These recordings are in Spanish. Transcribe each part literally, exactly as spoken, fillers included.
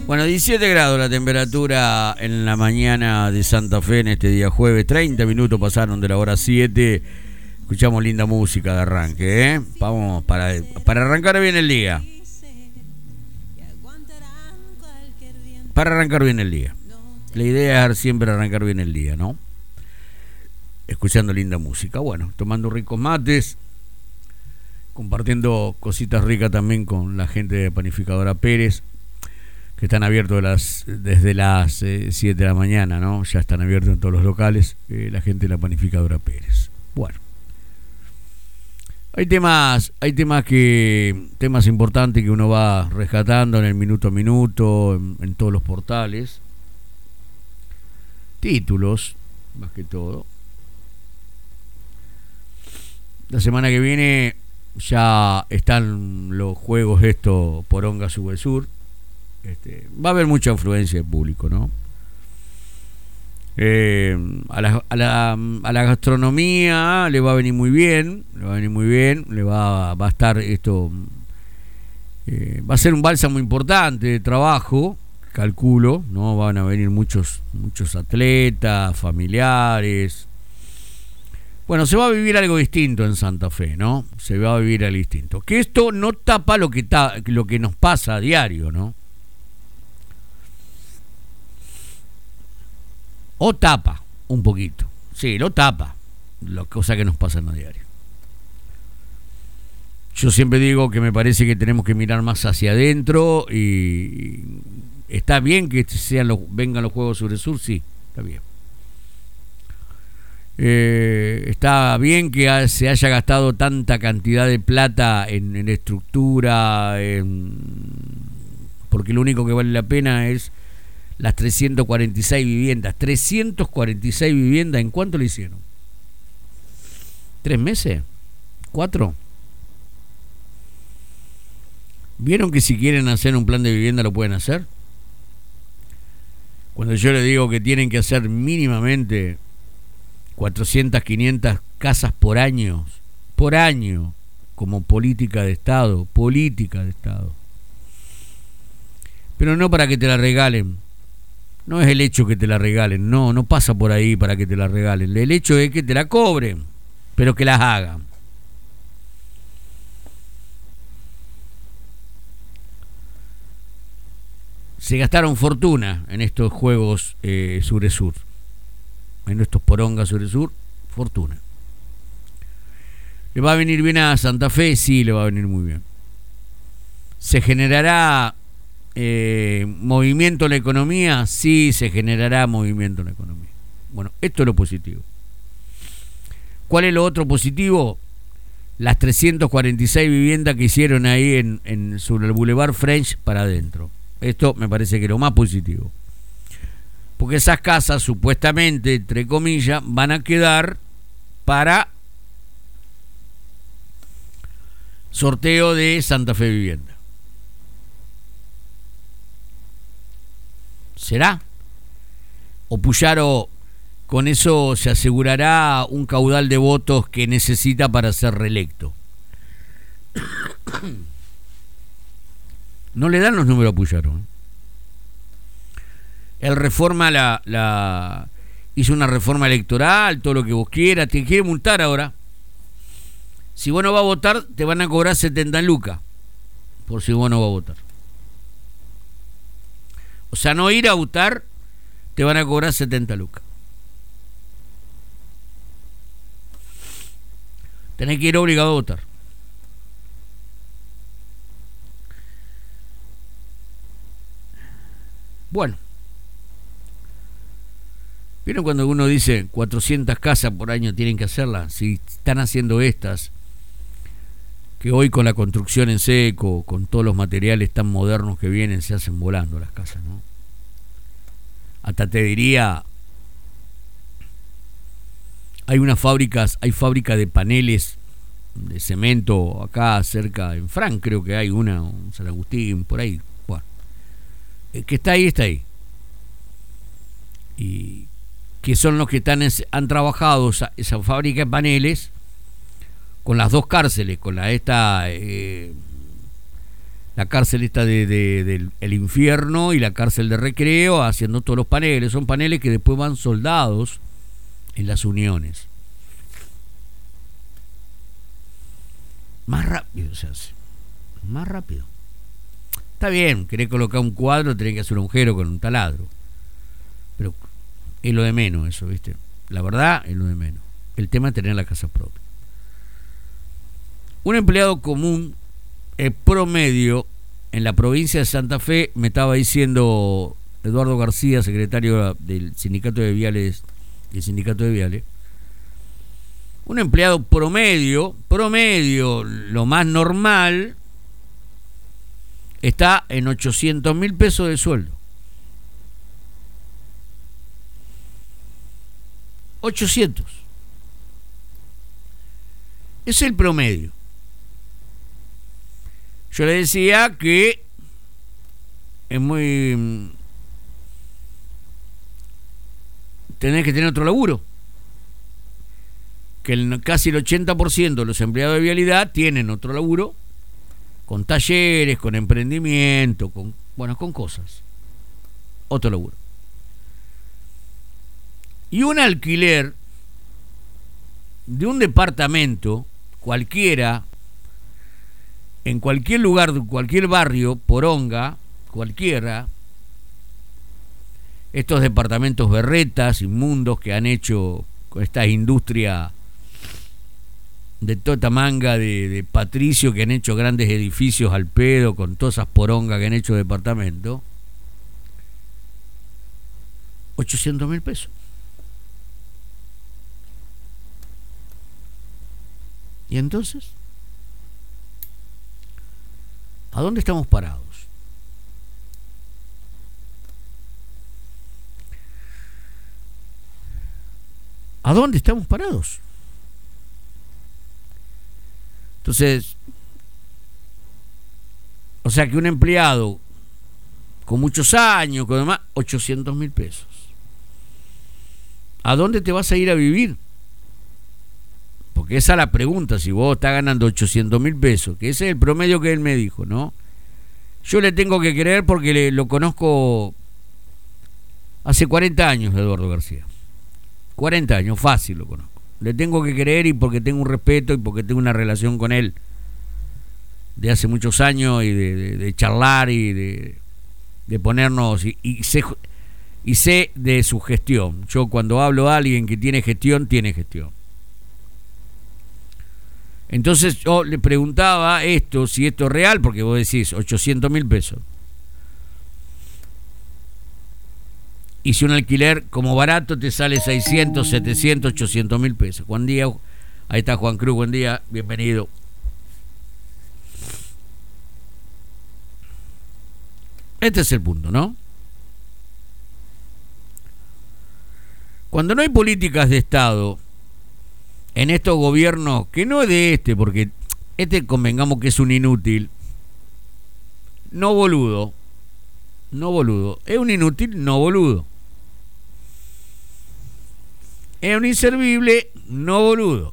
Bueno, diecisiete grados la temperatura en la mañana de Santa Fe en este día jueves. treinta minutos pasaron de la hora siete. Escuchamos linda música de arranque, ¿eh? Vamos, para, para arrancar bien el día. Para arrancar bien el día. La idea es siempre arrancar bien el día, ¿no? Escuchando linda música. Bueno, tomando ricos mates. Compartiendo cositas ricas también con la gente de Panificadora Pérez, que están abiertos las, desde las eh, siete de la mañana, ¿no? Ya están abiertos en todos los locales, eh, la gente de la Panificadora Pérez. Bueno, hay temas, hay temas que, temas importantes que uno va rescatando en el minuto a minuto, en, en todos los portales. Títulos, más que todo. La semana que viene ya están los juegos estos Poronga Subesur. Este, va a haber mucha influencia del público, ¿no? Eh, a, la, a, la, a la gastronomía le va a venir muy bien, le va a venir muy bien, le va, va a estar esto, eh, va a ser un bálsamo importante de trabajo, calculo, ¿no? Van a venir muchos, muchos atletas, familiares. Bueno, se va a vivir algo distinto en Santa Fe, ¿no? Se va a vivir algo distinto. Que esto no tapa lo que, ta, lo que nos pasa a diario, ¿no? O tapa un poquito. Sí, lo tapa. Las cosas que nos pasan a diario. Yo siempre digo que me parece que tenemos que mirar más hacia adentro. Y está bien que sean los, vengan los Juegos Sur Sur, sí, está bien. Eh, está bien que se haya gastado tanta cantidad de plata en, en estructura, en, porque lo único que vale la pena es las trescientas cuarenta y seis viviendas. trescientas cuarenta y seis viviendas, ¿en cuánto lo hicieron? ¿Tres meses? ¿Cuatro? ¿Vieron que si quieren hacer un plan de vivienda lo pueden hacer? Cuando yo les digo que tienen que hacer mínimamente cuatrocientas, quinientas casas por año, por año, como política de Estado, política de Estado. Pero no para que te la regalen. No es el hecho que te la regalen, no, no pasa por ahí para que te la regalen. El hecho es que te la cobren, pero que las hagan. Se gastaron fortuna en estos juegos eh, Suresur. En estos Poronga Suresur, fortuna. ¿Le va a venir bien a Santa Fe? Sí, le va a venir muy bien. ¿Se generará eh, movimiento en la economía? Sí, se generará movimiento en la economía. Bueno, esto es lo positivo. ¿Cuál es lo otro positivo? Las trescientas cuarenta y seis viviendas que hicieron ahí en, en, sobre el Boulevard French para adentro. Esto me parece que es lo más positivo. Porque esas casas, supuestamente, entre comillas, van a quedar para sorteo de Santa Fe Vivienda. ¿Será? ¿O Puyaro con eso se asegurará un caudal de votos que necesita para ser reelecto? No le dan los números a Puyaro, ¿eh? Él reforma la, la hizo una reforma electoral, todo lo que vos quieras, te quiere multar ahora. Si vos no vas a votar, te van a cobrar setenta lucas por si vos no vas a votar. O sea, no ir a votar, te van a cobrar setenta lucas. Tenés que ir obligado a votar. Bueno. ¿Vieron cuando uno dice cuatrocientas casas por año tienen que hacerlas? Si están haciendo estas, que hoy con la construcción en seco, con todos los materiales tan modernos que vienen, se hacen volando las casas, ¿no? Hasta te diría, hay unas fábricas, hay fábrica de paneles de cemento acá cerca, en Fran creo que hay una, en San Agustín, por ahí. Bueno, el que está ahí, está ahí. Y que son los que están han trabajado esa, esa fábrica de paneles con las dos cárceles, con la esta eh, la cárcel esta de, de, del el infierno y la cárcel de Recreo, haciendo todos los paneles. Son paneles que después van soldados en las uniones. Más rápido se hace. Más rápido. Está bien, querés colocar un cuadro, tenés que hacer un agujero con un taladro. Pero es lo de menos eso, ¿viste? La verdad es lo de menos. El tema es tener la casa propia. Un empleado común, eh, promedio, en la provincia de Santa Fe, me estaba diciendo Eduardo García, secretario del Sindicato de Viales, del Sindicato de Viales, un empleado promedio, promedio, lo más normal, está en ochocientos mil pesos de sueldo. ochocientos. Es el promedio. Yo le decía que es muy... tenés que tener otro laburo. Que el, casi el ochenta por ciento de los empleados de vialidad tienen otro laburo, con talleres, con emprendimiento, con, bueno, con cosas. Otro laburo. Y un alquiler de un departamento cualquiera, en cualquier lugar, de cualquier barrio, poronga, cualquiera, estos departamentos berretas, inmundos, que han hecho con esta industria de tota manga de, de Patricio, que han hecho grandes edificios al pedo, con todas esas porongas que han hecho departamento, ochocientos mil pesos. ¿Y entonces? ¿A dónde estamos parados? ¿A dónde estamos parados? Entonces, o sea que un empleado con muchos años, con demás, ochocientos mil pesos. ¿A dónde te vas a ir a vivir? Porque esa es la pregunta, si vos estás ganando ochocientos mil pesos, que ese es el promedio que él me dijo, ¿no? Yo le tengo que creer porque le, lo conozco hace cuarenta años, Eduardo García. cuarenta años, fácil lo conozco. Le tengo que creer y porque tengo un respeto y porque tengo una relación con él de hace muchos años y de, de, de charlar y de, de ponernos y, y, sé, y sé de su gestión. Yo cuando hablo a alguien que tiene gestión, tiene gestión. Entonces yo le preguntaba esto, si esto es real, porque vos decís ochocientos mil pesos. Y si un alquiler como barato te sale seiscientos, setecientos, ochocientos mil pesos. Buen día, ahí está Juan Cruz, buen día, bienvenido. Este es el punto, ¿no? Cuando no hay políticas de Estado en estos gobiernos, que no es de este, porque este convengamos que es un inútil, no boludo, no boludo, es un inútil no boludo. Es un inservible no boludo.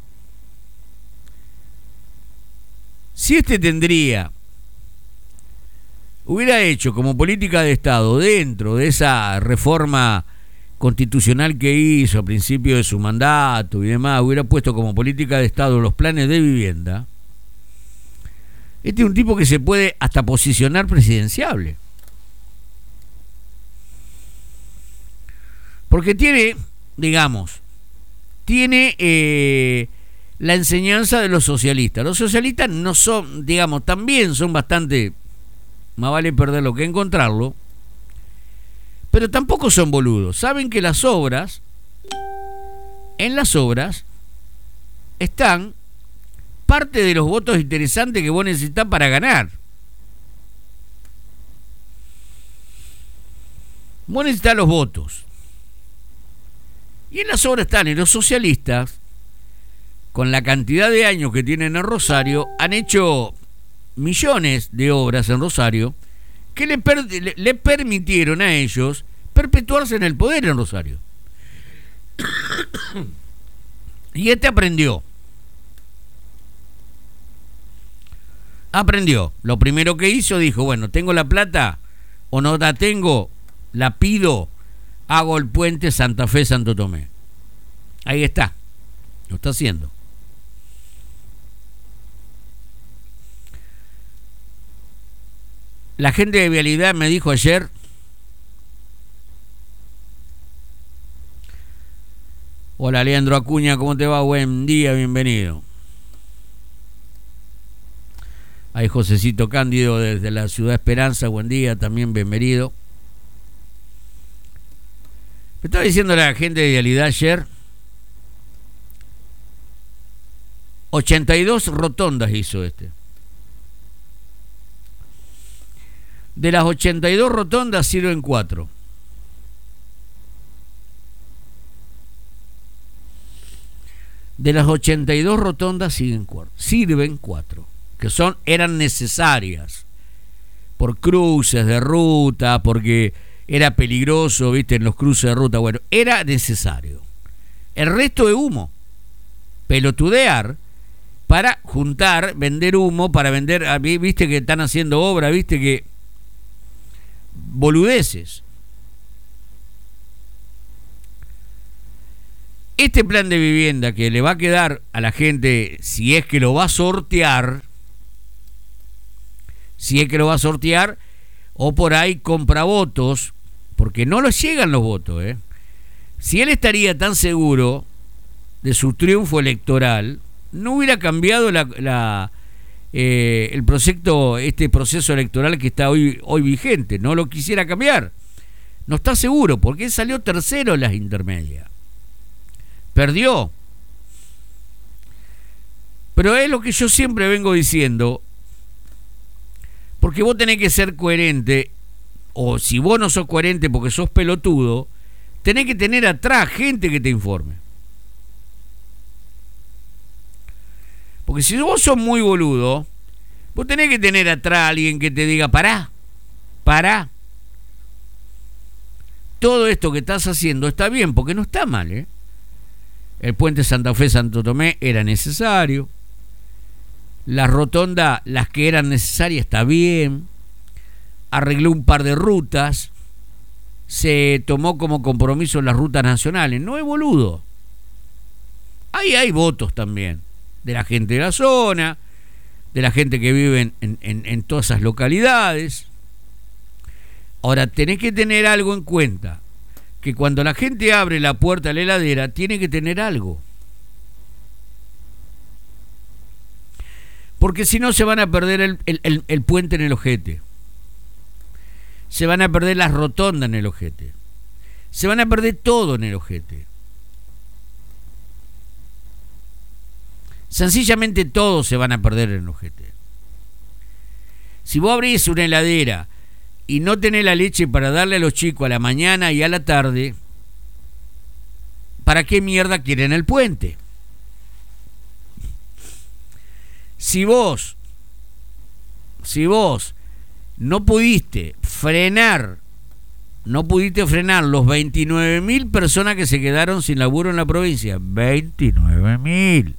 Si este tendría, hubiera hecho como política de Estado dentro de esa reforma constitucional que hizo a principio de su mandato y demás, hubiera puesto como política de Estado los planes de vivienda, este es un tipo que se puede hasta posicionar presidenciable. Porque tiene, digamos, tiene eh, la enseñanza de los socialistas. Los socialistas no son, digamos, también son bastante, más vale perderlo que encontrarlo, pero tampoco son boludos. Saben que las obras, en las obras, están parte de los votos interesantes que vos necesitas para ganar. Vos necesitas los votos. Y en las obras están, y los socialistas, con la cantidad de años que tienen en Rosario, han hecho millones de obras en Rosario que le, per, le, le permitieron a ellos perpetuarse en el poder en Rosario. Y este aprendió. Aprendió. Lo primero que hizo, dijo, bueno, tengo la plata o no la tengo, la pido, hago el puente Santa Fe-Santo Tomé. Ahí está. Lo está haciendo. La gente de Vialidad me dijo ayer, hola Leandro Acuña, ¿cómo te va? Buen día, bienvenido. Ahí Josecito Cándido desde la Ciudad Esperanza, buen día, también bienvenido. Me estaba diciendo la gente de Vialidad ayer, ochenta y dos rotondas hizo este. De las ochenta y dos rotondas sirven cuatro. De las ochenta y dos rotondas sirven cuatro. Sirven cuatro. Que son, eran necesarias. Por cruces de ruta, porque era peligroso, viste, en los cruces de ruta. Bueno, era necesario. El resto de humo. Pelotudear para juntar, vender humo, para vender, viste que están haciendo obra, viste que boludeces. Este plan de vivienda que le va a quedar a la gente, si es que lo va a sortear, si es que lo va a sortear, o por ahí compra votos, porque no le llegan los votos, ¿eh? Si él estaría tan seguro de su triunfo electoral, no hubiera cambiado la, la Eh, el proyecto, este proceso electoral que está hoy, hoy vigente, no lo quisiera cambiar. No está seguro, porque él salió tercero en las intermedias. Perdió. Pero es lo que yo siempre vengo diciendo, porque vos tenés que ser coherente, o si vos no sos coherente porque sos pelotudo, tenés que tener atrás gente que te informe. Porque si vos sos muy boludo, vos tenés que tener atrás a alguien que te diga, pará, pará. Todo esto que estás haciendo está bien, porque no está mal, ¿eh? El puente Santa Fe-Santo Tomé era necesario. La rotonda, las que eran necesarias, está bien. Arregló un par de rutas. Se tomó como compromiso las rutas nacionales. No es boludo. Ahí hay votos también. De la gente de la zona, de la gente que vive en, en, en todas esas localidades. Ahora, tenés que tener algo en cuenta, que cuando la gente abre la puerta de la heladera, tiene que tener algo. Porque si no se van a perder el, el, el, el puente en el ojete. Se van a perder las rotondas en el ojete. Se van a perder todo en el ojete. Sencillamente todos se van a perder en el ojete. Si vos abrís una heladera y no tenés la leche para darle a los chicos a la mañana y a la tarde, ¿para qué mierda quieren el puente? Si vos, si vos no pudiste frenar, no pudiste frenar los veintinueve mil personas que se quedaron sin laburo en la provincia, veintinueve mil.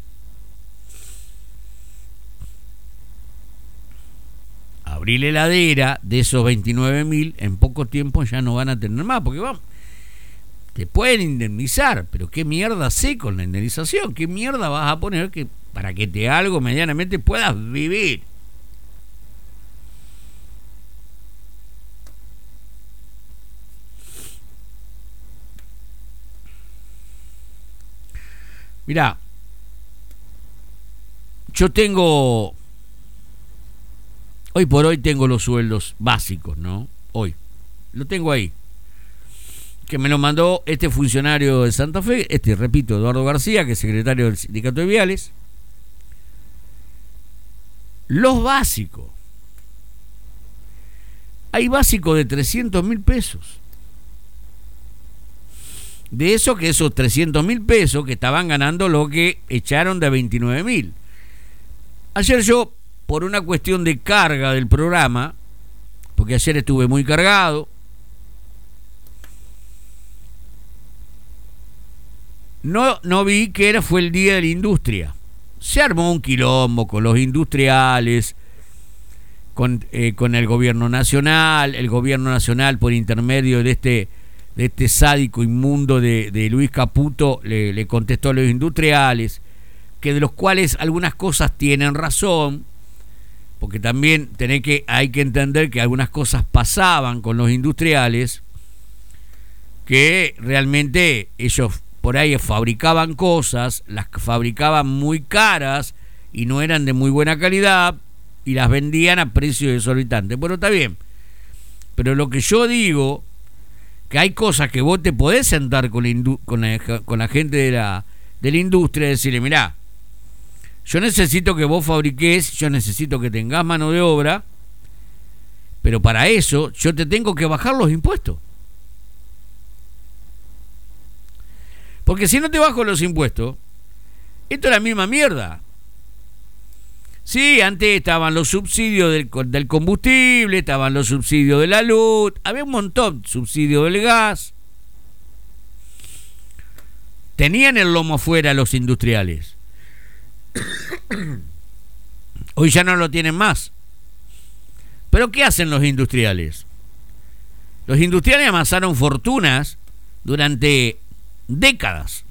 Abrí la heladera, de esos veintinueve mil, en poco tiempo ya no van a tener más, porque vamos, te pueden indemnizar, pero qué mierda sé con la indemnización, qué mierda vas a poner que para que te algo medianamente puedas vivir. Mirá, yo tengo, hoy por hoy tengo los sueldos básicos, ¿no? Hoy, lo tengo ahí. Que me lo mandó este funcionario de Santa Fe, este, repito, Eduardo García, que es secretario del Sindicato de Viales. Los básicos. Hay básicos de trescientos mil pesos. De eso que esos trescientos mil pesos que estaban ganando lo que echaron de veintinueve mil. Ayer yo, por una cuestión de carga del programa, porque ayer estuve muy cargado, no, no vi que era, fue el día de la industria. Se armó un quilombo con los industriales, con, eh, con el gobierno nacional, el gobierno nacional por intermedio de este, de este sádico inmundo de, de Luis Caputo le, le contestó a los industriales, que de los cuales algunas cosas tienen razón, porque también tenés que, hay que entender que algunas cosas pasaban con los industriales, que realmente ellos por ahí fabricaban cosas, las fabricaban muy caras y no eran de muy buena calidad y las vendían a precios exorbitantes. Bueno, está bien, pero lo que yo digo, que hay cosas que vos te podés sentar con la, indu- con la, con la gente de la, de la industria y decirle, mirá, yo necesito que vos fabriques, yo necesito que tengas mano de obra, pero para eso yo te tengo que bajar los impuestos. Porque si no te bajo los impuestos, esto es la misma mierda. Sí, antes estaban los subsidios del, del combustible, estaban los subsidios de la luz, había un montón, subsidio del gas. Tenían el lomo afuera los industriales. Hoy ya no lo tienen más. ¿Pero qué hacen los industriales? Los industriales amasaron fortunas durante décadas.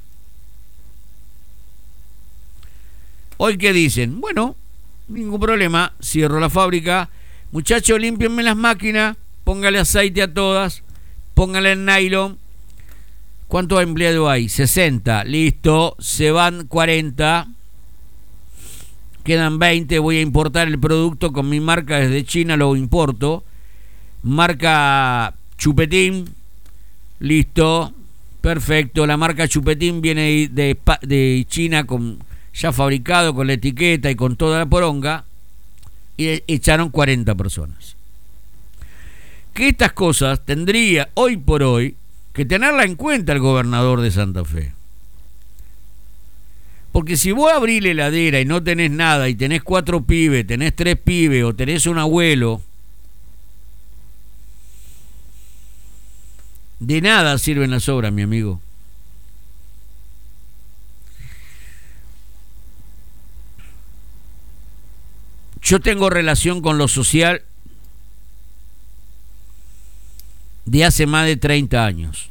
Hoy, ¿qué dicen? Bueno, ningún problema, cierro la fábrica, muchachos, límpienme las máquinas, póngale aceite a todas, póngale el nylon. ¿Cuántos empleados hay? sesenta, listo, se van cuarenta, quedan veinte, voy a importar el producto con mi marca desde China, lo importo, marca Chupetín, listo, perfecto, la marca Chupetín viene de, de China con, ya fabricado, con la etiqueta y con toda la poronga, y echaron cuarenta personas. Que estas cosas tendría hoy por hoy que tenerla en cuenta el gobernador de Santa Fe. Porque si vos abrís la heladera y no tenés nada, y tenés cuatro pibes, tenés tres pibes, o tenés un abuelo, de nada sirven las obras, mi amigo. Yo tengo relación con lo social de hace más de treinta años.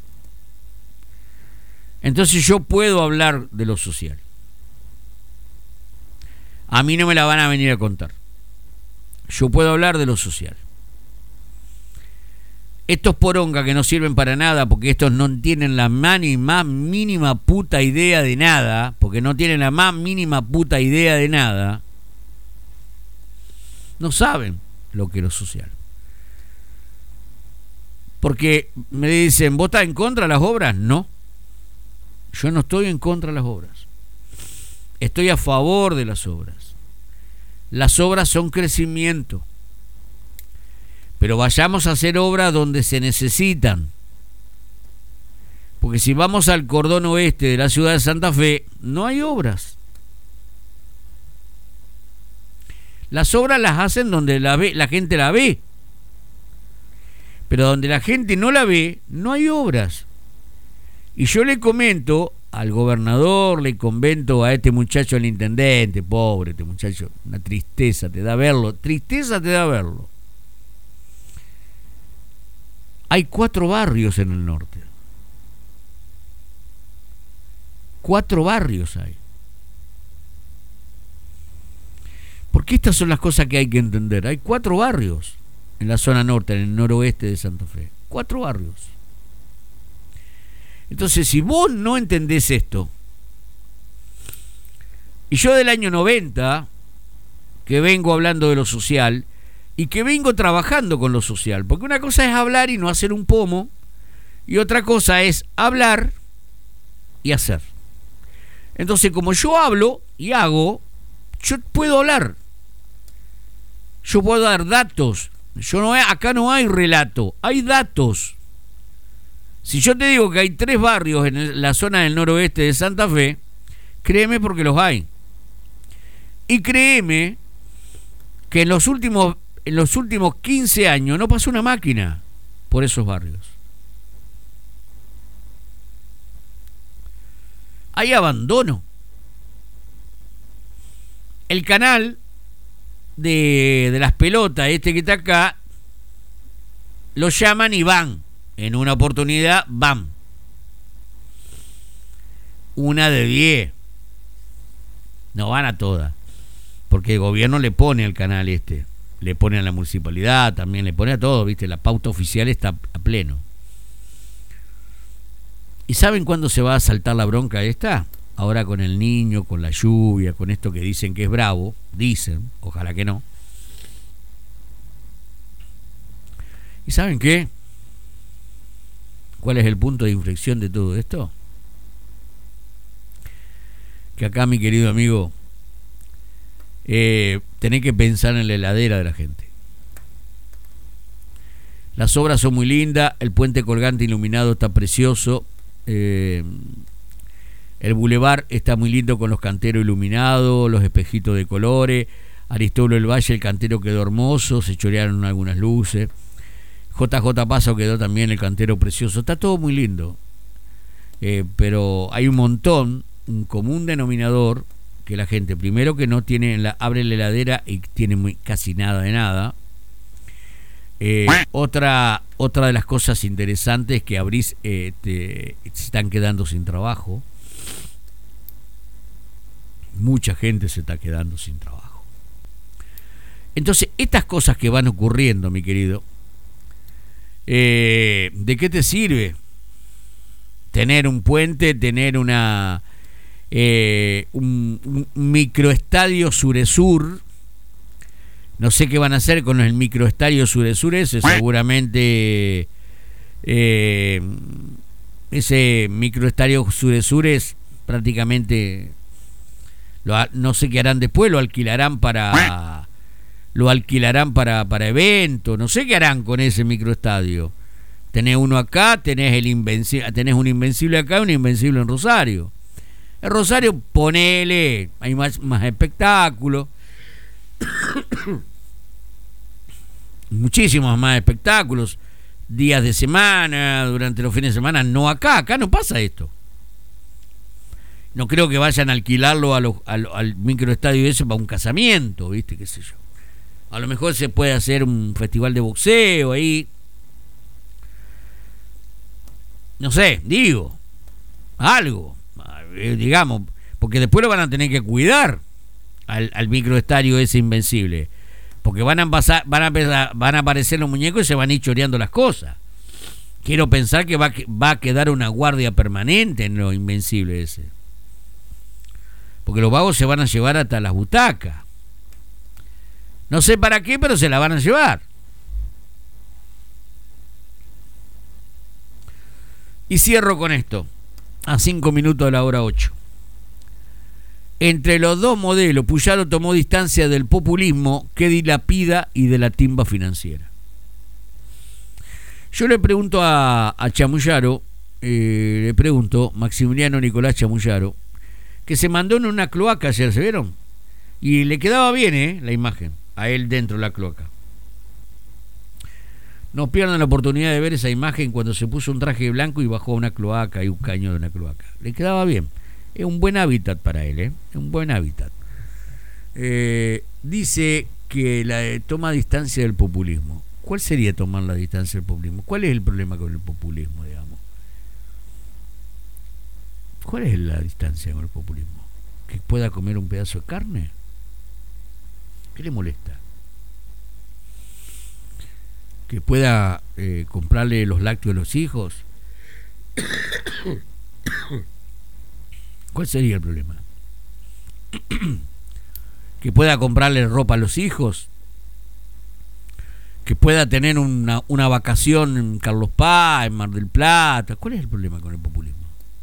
Entonces yo puedo hablar de lo social. A mí no me la van a venir a contar. Yo puedo hablar de lo social. Estos porongas que no sirven para nada, porque estos no tienen la más ni más mínima puta idea de nada, porque no tienen la más mínima puta idea de nada, no saben lo que es lo social. Porque me dicen, ¿vos estás en contra de las obras? No. Yo no estoy en contra de las obras. Estoy a favor de las obras. Las obras son crecimiento. Pero vayamos a hacer obras donde se necesitan. Porque si vamos al cordón oeste de la ciudad de Santa Fe, no hay obras. Las obras las hacen donde la, ve, la gente la ve. Pero donde la gente no la ve, no hay obras. Y yo le comento al gobernador, le comento a este muchacho, al intendente, pobre este muchacho, una tristeza te da verlo, tristeza te da verlo. Hay cuatro barrios en el norte. Cuatro barrios hay. Porque estas son las cosas que hay que entender. Hay cuatro barrios en la zona norte, en el noroeste de Santa Fe. Cuatro barrios. Entonces, si vos no entendés esto, y yo del año noventa, que vengo hablando de lo social, y que vengo trabajando con lo social, porque una cosa es hablar y no hacer un pomo, y otra cosa es hablar y hacer. Entonces, como yo hablo y hago, yo puedo hablar, yo puedo dar datos. Yo no, acá no hay relato, hay datos. Si yo te digo que hay tres barrios en la zona del noroeste de Santa Fe, créeme porque los hay. Y créeme que en los últimos, en los últimos quince años no pasó una máquina por esos barrios. Hay abandono. El canal de, de las pelotas, este que está acá, lo llaman y van. En una oportunidad van. Una de diez. No van a todas. Porque el gobierno le pone al canal este. Le pone a la municipalidad, también le pone a todo, ¿viste? La pauta oficial está a pleno. ¿Y saben cuándo se va a saltar la bronca esta? Ahora con el niño, con la lluvia, con esto que dicen que es bravo. Dicen, ojalá que no. ¿Y saben qué? ¿Cuál es el punto de inflexión de todo esto? Que acá, mi querido amigo, eh, tenés que pensar en la heladera de la gente. Las obras son muy lindas, el puente colgante iluminado está precioso, eh, el bulevar está muy lindo con los canteros iluminados, los espejitos de colores. Aristóbulo del Valle, el cantero quedó hermoso, se chorearon algunas luces. J J Paso quedó también el cantero precioso, está todo muy lindo, eh, pero hay un montón, un común denominador, que la gente, primero que no tiene, la, abre la heladera y tiene muy, casi nada de nada. Eh, otra, otra de las cosas interesantes es que abrís, eh, te, se están quedando sin trabajo. Mucha gente se está quedando sin trabajo. Entonces, estas cosas que van ocurriendo, mi querido, Eh, ¿de qué te sirve tener un puente, tener una eh, un, un microestadio Suresur? No sé qué van a hacer con el microestadio Suresur ese, seguramente eh, ese microestadio Suresur es prácticamente lo, no sé qué harán después, lo alquilarán para lo alquilarán para, para eventos, no sé qué harán con ese microestadio. Tenés uno acá, tenés el invencible, tenés un invencible acá y un invencible en Rosario. En Rosario, ponele, hay más, más espectáculos, muchísimos más espectáculos, días de semana, durante los fines de semana, no acá, acá no pasa esto. No creo que vayan a alquilarlo a los, al, al microestadio ese para un casamiento, ¿viste? Qué sé yo. A lo mejor se puede hacer un festival de boxeo ahí. No sé, digo. Algo. Digamos. Porque después lo van a tener que cuidar al, al microestadio ese invencible. Porque van a, pasar, van, a empezar, van a aparecer los muñecos y se van a ir choreando las cosas. Quiero pensar que va, va a quedar una guardia permanente en lo invencible ese. Porque los vagos se van a llevar hasta las butacas. No sé para qué, pero se la van a llevar. Y cierro con esto, a cinco minutos de la hora ocho. Entre los dos modelos, Puyaro tomó distancia del populismo que dilapida y de la timba financiera. Yo le pregunto a, a Chamuyaro, eh, le pregunto, Maximiliano Nicolás Chamuyaro, que se mandó en una cloaca ayer, ¿se vieron? Y le quedaba bien, ¿eh? La imagen. A él dentro de la cloaca. No pierdan la oportunidad de ver esa imagen cuando se puso un traje blanco y bajó a una cloaca y un caño de una cloaca. Le quedaba bien. Es un buen hábitat para él, ¿eh? Es un buen hábitat. Eh, dice que la eh, toma distancia del populismo. ¿Cuál sería tomar la distancia del populismo? ¿Cuál es el problema con el populismo, digamos? ¿Cuál es la distancia con el populismo? ¿Que pueda comer un pedazo de carne? ¿Qué le molesta? ¿Que pueda eh, comprarle los lácteos a los hijos? ¿Cuál sería el problema? ¿Que pueda comprarle ropa a los hijos? ¿Que pueda tener una, una vacación en Carlos Paz, en Mar del Plata? ¿Cuál es el problema con el populismo?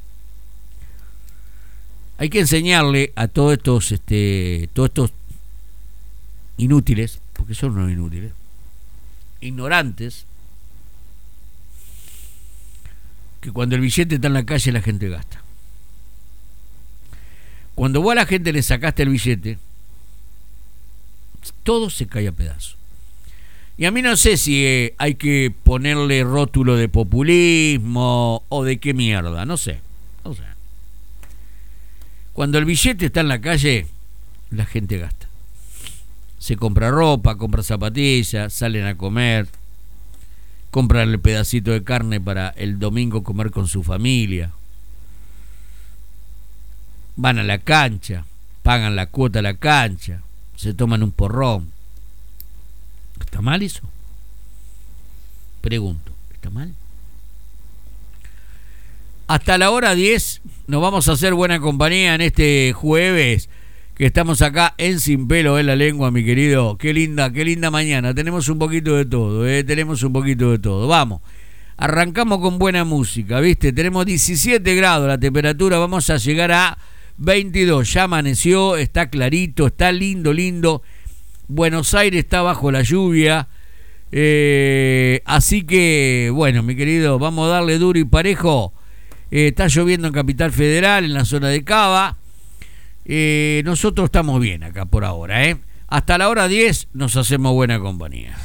Hay que enseñarle a todos estos, este, todos estos inútiles, porque son unos inútiles, ignorantes, que cuando el billete está en la calle la gente gasta. Cuando vos a la gente le sacaste el billete, todo se cae a pedazos. Y a mí no sé si eh, hay que ponerle rótulo de populismo o de qué mierda, no sé, no sé. Cuando el billete está en la calle, la gente gasta. se compra ropa, compra zapatillas, salen a comer, compran el pedacito de carne para el domingo comer con su familia, van a la cancha, pagan la cuota a la cancha, se toman un porrón. ¿Está mal eso? Pregunto, ¿está mal? Hasta la hora diez nos vamos a hacer buena compañía en este jueves que estamos acá en Sin Pelo en la Lengua, mi querido. Qué linda, qué linda mañana. Tenemos un poquito de todo, ¿eh? Tenemos un poquito de todo. Vamos, arrancamos con buena música, ¿viste? Tenemos diecisiete grados la temperatura, vamos a llegar a veintidós. Ya amaneció, está clarito, está lindo, lindo. Buenos Aires está bajo la lluvia. Eh, así que, bueno, mi querido, vamos a darle duro y parejo. Eh, está lloviendo en Capital Federal, en la zona de Cava. Eh, nosotros estamos bien acá por ahora, ¿eh? Hasta la hora diez nos hacemos buena compañía.